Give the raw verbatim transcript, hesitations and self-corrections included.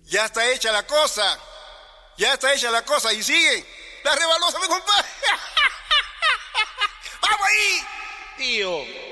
Ya está hecha la cosa. Ya está hecha la cosa. Y sigue. La rebalosa, mi compadre. ¡Vamos ahí! Tío.